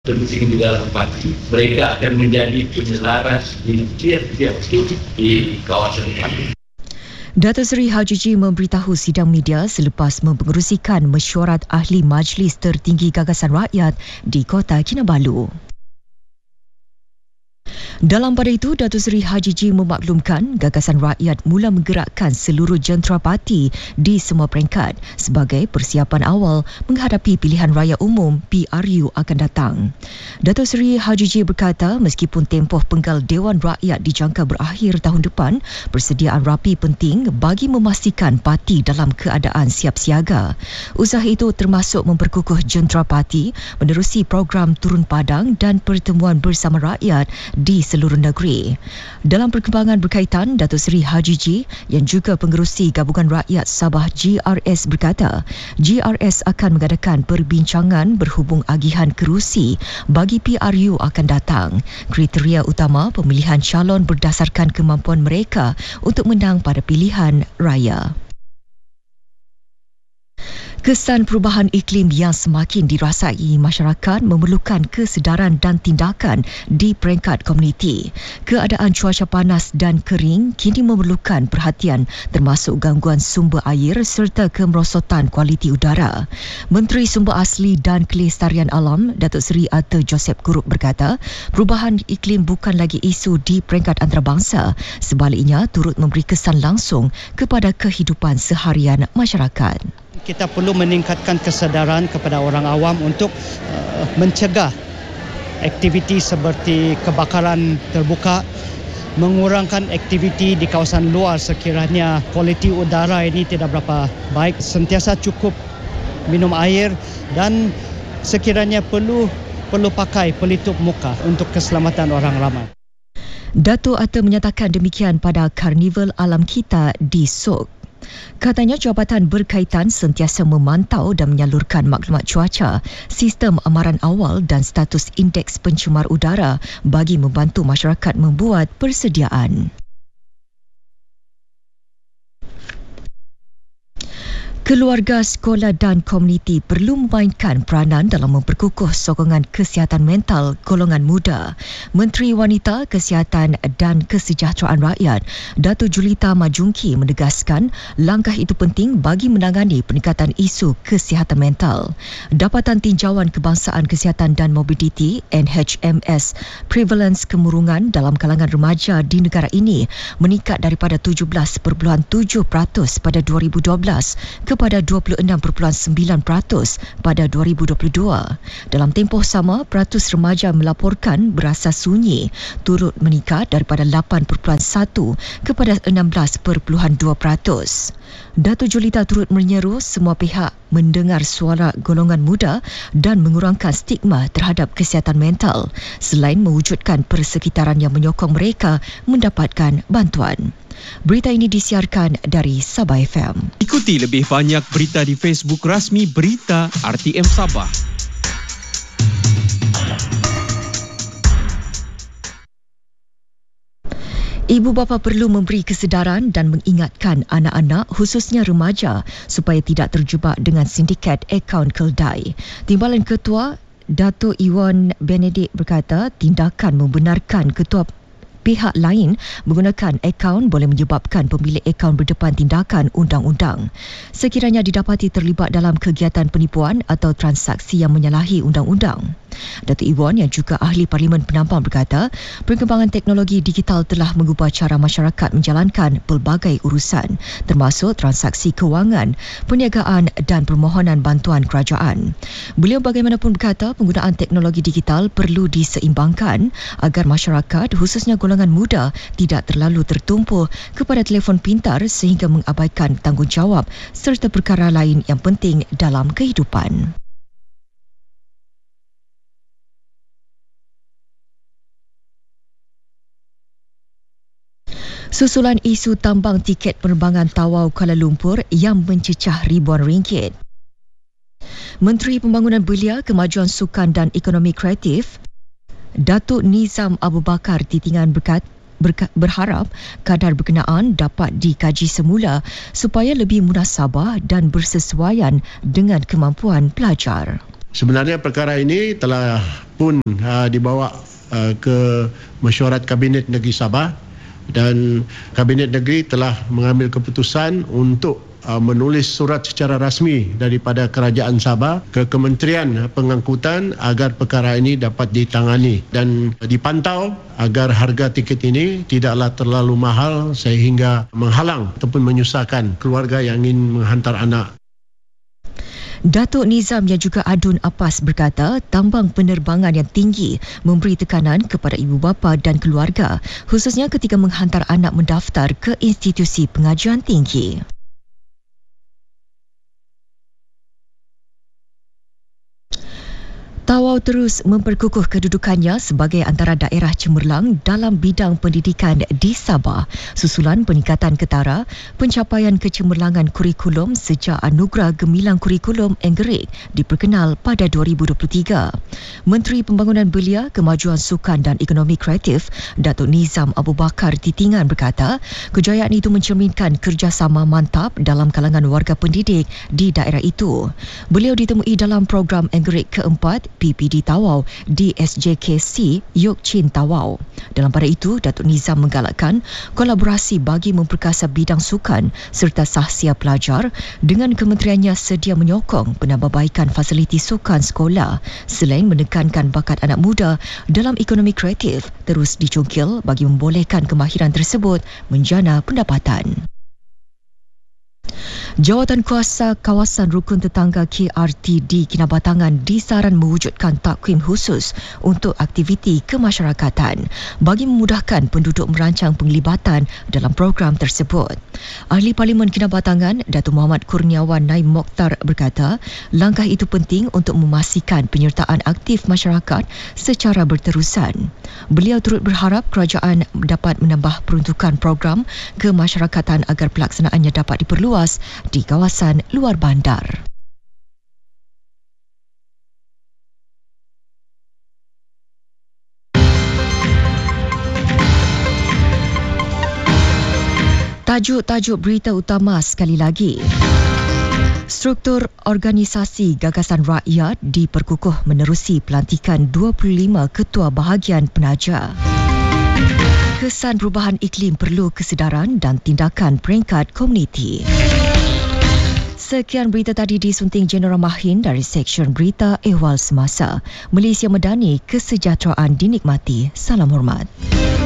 penting di dalam parti. Mereka akan menjadi penyelaras di tiap-tiap titik di kawasan parti. Datuk Seri Hajiji memberitahu sidang media selepas mempengerusikan mesyuarat ahli Majlis Tertinggi Gagasan Rakyat di Kota Kinabalu. Dalam pada itu, Datuk Seri Hajiji memaklumkan gagasan rakyat mula menggerakkan seluruh jentera parti di semua peringkat sebagai persiapan awal menghadapi pilihan raya umum PRU akan datang. Datuk Seri Hajiji berkata meskipun tempoh penggal Dewan Rakyat dijangka berakhir tahun depan, persediaan rapi penting bagi memastikan parti dalam keadaan siap siaga. Usaha itu termasuk memperkukuh jentera parti menerusi program turun padang dan pertemuan bersama rakyat di seluruh negeri. Dalam perkembangan berkaitan, Datuk Seri Hajiji yang juga pengerusi Gabungan Rakyat Sabah GRS berkata, GRS akan mengadakan perbincangan berhubung agihan kerusi bagi PRU akan datang. Kriteria utama pemilihan calon berdasarkan kemampuan mereka untuk menang pada pilihan raya. Kesan perubahan iklim yang semakin dirasai masyarakat memerlukan kesedaran dan tindakan di peringkat komuniti. Keadaan cuaca panas dan kering kini memerlukan perhatian termasuk gangguan sumber air serta kemerosotan kualiti udara. Menteri Sumber Asli dan Kelestarian Alam, Datuk Seri Arthur Joseph Kurup berkata, perubahan iklim bukan lagi isu di peringkat antarabangsa, sebaliknya turut memberi kesan langsung kepada kehidupan seharian masyarakat. Kita perlu meningkatkan kesedaran kepada orang awam untuk mencegah aktiviti seperti kebakaran terbuka, mengurangkan aktiviti di kawasan luar sekiranya kualiti udara ini tidak berapa baik, sentiasa cukup minum air dan sekiranya perlu pakai pelitup muka untuk keselamatan orang ramai. Datuk Arthur menyatakan demikian pada Karnival Alam Kita di Sok. Katanya jabatan berkaitan sentiasa memantau dan menyalurkan maklumat cuaca, sistem amaran awal dan status indeks pencemar udara bagi membantu masyarakat membuat persediaan. Keluarga, sekolah dan komuniti perlu memainkan peranan dalam memperkukuh sokongan kesihatan mental golongan muda. Menteri Wanita, Kesihatan dan Kesejahteraan Rakyat, Datuk Julita Majungki menegaskan langkah itu penting bagi menangani peningkatan isu kesihatan mental. Dapatan Tinjauan Kebangsaan Kesihatan dan Mobiliti NHMS prevalence kemurungan dalam kalangan remaja di negara ini meningkat daripada 17.7% pada 2012 kepada 26.9% pada 2022. Dalam tempoh sama, peratus remaja melaporkan berasa sunyi turut meningkat daripada 8.1 kepada 16.2%. Datuk Julita turut menyeru semua pihak mendengar suara golongan muda dan mengurangkan stigma terhadap kesihatan mental selain mewujudkan persekitaran yang menyokong mereka mendapatkan bantuan. Berita ini disiarkan dari Sabah FM. Ikuti lebih banyak berita di Facebook rasmi Berita RTM Sabah. Ibu bapa perlu memberi kesedaran dan mengingatkan anak-anak khususnya remaja supaya tidak terjebak dengan sindiket akaun keldai. Timbalan Ketua Datuk Iwan Benedict berkata tindakan membenarkan ketua pihak lain menggunakan akaun boleh menyebabkan pemilik akaun berdepan tindakan undang-undang. Sekiranya didapati terlibat dalam kegiatan penipuan atau transaksi yang menyalahi undang-undang. Datuk Iwan yang juga ahli Parlimen Penampang berkata, perkembangan teknologi digital telah mengubah cara masyarakat menjalankan pelbagai urusan, termasuk transaksi kewangan, perniagaan dan permohonan bantuan kerajaan. Beliau bagaimanapun berkata, penggunaan teknologi digital perlu diseimbangkan agar masyarakat, khususnya golongan muda, tidak terlalu tertumpu kepada telefon pintar sehingga mengabaikan tanggungjawab serta perkara lain yang penting dalam kehidupan. Susulan isu tambang tiket penerbangan Tawau Kuala Lumpur yang mencecah ribuan ringgit. Menteri Pembangunan Belia, Kemajuan Sukan dan Ekonomi Kreatif, Datuk Nizam Abu Bakar Titingan berharap kadar berkenaan dapat dikaji semula supaya lebih munasabah dan bersesuaian dengan kemampuan pelajar. Sebenarnya perkara ini telah pun dibawa ke Mesyuarat Kabinet Negeri Sabah dan Kabinet Negeri telah mengambil keputusan untuk menulis surat secara rasmi daripada Kerajaan Sabah ke Kementerian Pengangkutan agar perkara ini dapat ditangani dan dipantau agar harga tiket ini tidaklah terlalu mahal sehingga menghalang ataupun menyusahkan keluarga yang ingin menghantar anak. Datuk Nizam yang juga Adun Apas berkata tambang penerbangan yang tinggi memberi tekanan kepada ibu bapa dan keluarga khususnya ketika menghantar anak mendaftar ke institusi pengajian tinggi. Tawau terus memperkukuh kedudukannya sebagai antara daerah cemerlang dalam bidang pendidikan di Sabah susulan peningkatan ketara pencapaian kecemerlangan kurikulum sejak Anugerah Gemilang Kurikulum Anggerik diperkenal pada 2023. Menteri Pembangunan Belia, Kemajuan Sukan dan Ekonomi Kreatif, Datuk Nizam Abu Bakar Titingan berkata, kejayaan itu mencerminkan kerjasama mantap dalam kalangan warga pendidik di daerah itu. Beliau ditemui dalam program Anggerik keempat PPD Tawau di SJKC Yok Chin Tawau. Dalam pada itu, Datuk Nizam menggalakkan kolaborasi bagi memperkasa bidang sukan serta sahsia pelajar dengan kementeriannya sedia menyokong penambahbaikan fasiliti sukan sekolah selain menekankan bakat anak muda dalam ekonomi kreatif terus dicungkil bagi membolehkan kemahiran tersebut menjana pendapatan. Jawatan Kuasa Kawasan Rukun Tetangga KRTD Kinabatangan disaran mewujudkan takwim khusus untuk aktiviti kemasyarakatan bagi memudahkan penduduk merancang penglibatan dalam program tersebut. Ahli Parlimen Kinabatangan, Datuk Muhammad Kurniawan Naim Mokhtar berkata, langkah itu penting untuk memastikan penyertaan aktif masyarakat secara berterusan. Beliau turut berharap kerajaan dapat menambah peruntukan program kemasyarakatan agar pelaksanaannya dapat diperluas di kawasan luar bandar. Tajuk-tajuk berita utama sekali lagi. Struktur organisasi gagasan rakyat diperkukuh menerusi pelantikan 25 ketua bahagian penaja. Kesan perubahan iklim perlu kesedaran dan tindakan peringkat komuniti. Sekian berita tadi disunting Jeneral Mahin dari Seksyen Berita Ehwal Semasa. Malaysia Madani, kesejahteraan dinikmati. Salam hormat.